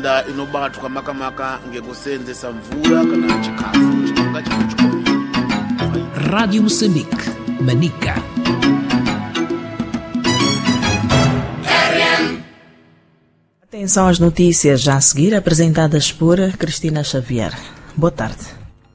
ntanda inobatwa makamaka ngekusenzesa mvula kana chikafu chikuka chikuchikomi. Rádio Moçambique, Manica. Atenção às notícias já a seguir, apresentadas por Cristina Xavier. Boa tarde.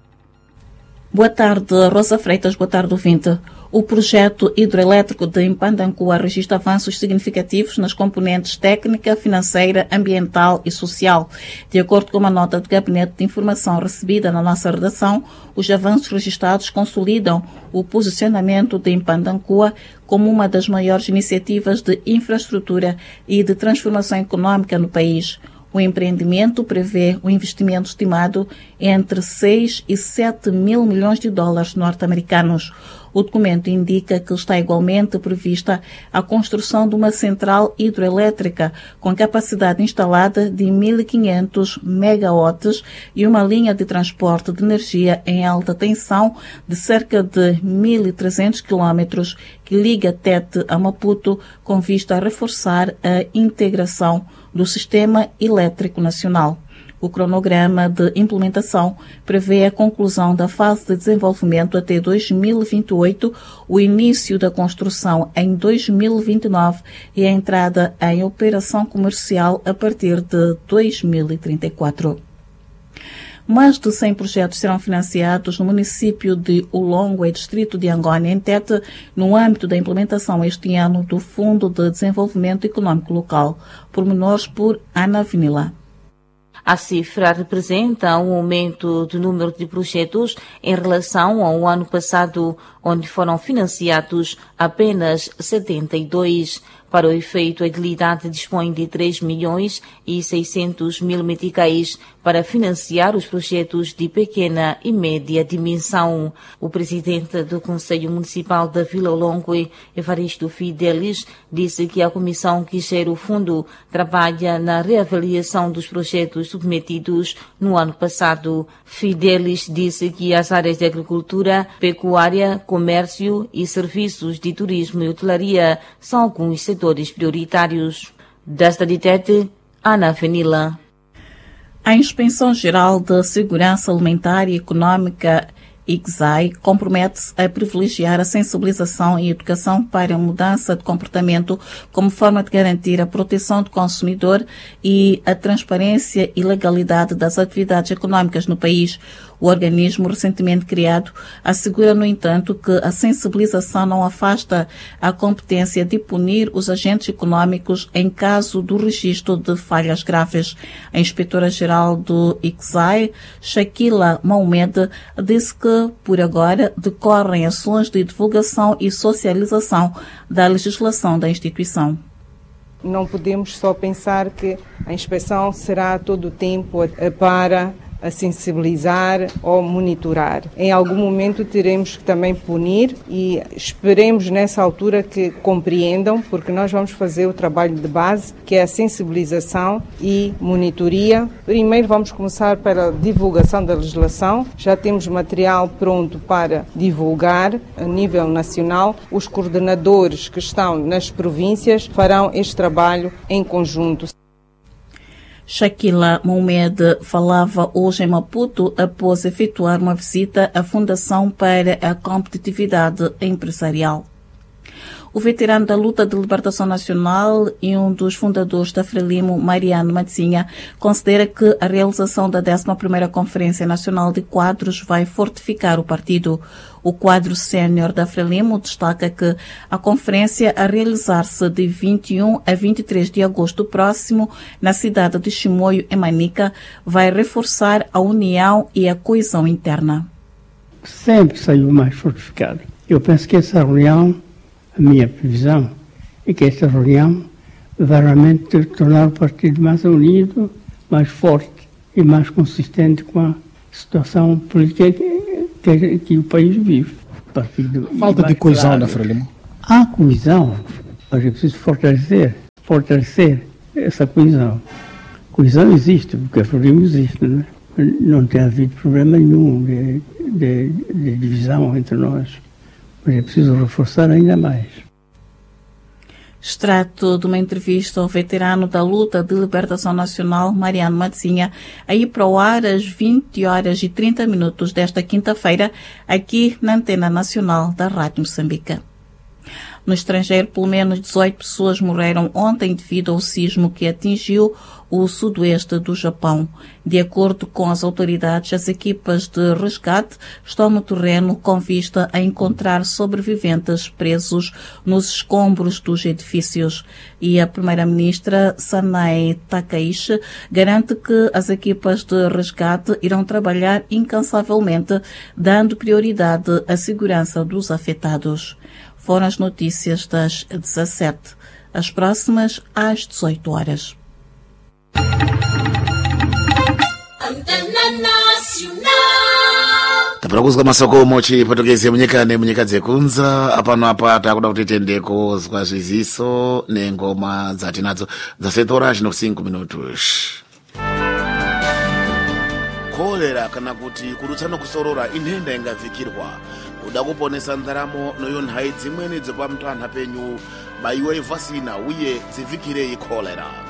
Boa tarde, Rosa Freitas. Boa tarde, ouvinte. O projeto hidroelétrico de Impandancua registra avanços significativos nas componentes técnica, financeira, ambiental e social. De acordo com uma nota do Gabinete de Informação recebida na nossa redação, os avanços registrados consolidam o posicionamento de Impandancua como uma das maiores iniciativas de infraestrutura e de transformação econômica no país. O empreendimento prevê um investimento estimado entre 6 e 7 mil milhões de dólares norte-americanos. O documento indica que está igualmente prevista a construção de uma central hidroelétrica com capacidade instalada de 1.500 megawatts e uma linha de transporte de energia em alta tensão de cerca de 1.300 quilómetros que liga Tete a Maputo com vista a reforçar a integração do sistema elétrico nacional. O cronograma de implementação prevê a conclusão da fase de desenvolvimento até 2028, o início da construção em 2029 e a entrada em operação comercial a partir de 2034. Mais de 100 projetos serão financiados no município de Ulongwe, distrito de Angônia, em Tete, no âmbito da implementação este ano do Fundo de Desenvolvimento Econômico Local. Pormenores por Ana Vinila. A cifra representa um aumento do número de projetos em relação ao ano passado, onde foram financiados apenas 72. Para o efeito, a Edilidade dispõe de 3 milhões e 600 mil meticais para financiar os projetos de pequena e média dimensão. O presidente do Conselho Municipal da Vila Ulongwe, Evaristo Fidelis, disse que a comissão que gera o fundo trabalha na reavaliação dos projetos submetidos no ano passado. Fidelis disse que as áreas de agricultura, pecuária, comércio e serviços de turismo e hotelaria são alguns setores prioritários. Desta de Tete, Ana Fenila. A Inspeção Geral de Segurança Alimentar e Econômica, IGSAI, compromete-se a privilegiar a sensibilização e educação para a mudança de comportamento como forma de garantir a proteção do consumidor e a transparência e legalidade das atividades econômicas no país. O organismo recentemente criado assegura, no entanto, que a sensibilização não afasta a competência de punir os agentes econômicos em caso do registro de falhas graves. A inspetora-geral do IGSAI, Shakila Mohamed, disse que, por agora, decorrem ações de divulgação e socialização da legislação da instituição. Não podemos só pensar que a inspeção será todo o tempo para a sensibilizar ou monitorar. Em algum momento teremos que também punir e esperemos nessa altura que compreendam, porque nós vamos fazer o trabalho de base, que é a sensibilização e monitoria. Primeiro vamos começar pela divulgação da legislação. Já temos material pronto para divulgar a nível nacional. Os coordenadores que estão nas províncias farão este trabalho em conjunto. Shakila Mohamed falava hoje em Maputo após efetuar uma visita à Fundação para a Competitividade Empresarial. O veterano da luta de libertação nacional e um dos fundadores da Frelimo, Mariano Matzinha, considera que a realização da 11ª Conferência Nacional de Quadros vai fortificar o partido. O quadro sénior da Frelimo destaca que a conferência a realizar-se de 21 a 23 de agosto próximo na cidade de Chimoio, em Manica, vai reforçar a união e a coesão interna. Sempre saiu mais fortificado. Eu penso que essa reunião, a minha previsão, é que esta reunião vai realmente tornar o partido mais unido, mais forte e mais consistente com a situação política que o país vive. Falta de coesão na Frelimo? Há coesão, mas é preciso fortalecer essa coesão. Coesão existe, porque a Frelimo existe, não é? Não tem havido problema nenhum de divisão entre nós, mas é preciso reforçar ainda mais. Extrato de uma entrevista ao veterano da luta de libertação nacional, Mariano Matzinha, aí para o ar às 20h30 desta quinta-feira, aqui na Antena Nacional da Rádio Moçambique. No estrangeiro, pelo menos 18 pessoas morreram ontem devido ao sismo que atingiu o sudoeste do Japão. De acordo com as autoridades, as equipas de resgate estão no terreno com vista a encontrar sobreviventes presos nos escombros dos edifícios. E a primeira-ministra Sanae Takaichi garante que as equipas de resgate irão trabalhar incansavelmente, dando prioridade à segurança dos afetados. Foram as notícias das 17. As próximas às 18 horas. Antena Nacional. Tapurakuza masoko chipotokeze munyika dzekunza apano apa takuda kuti tendeko zikwaziziso nengoma dzatinadzo zasetora chino 5 minutos. Kolera kana kuti kurutsana kusorora inhenda ingavikirwa kuda kuponesa ndaramo noyo nhai dzimweni dzepamtwana penyu baiwa ivhasina uye dzivikire ikolera.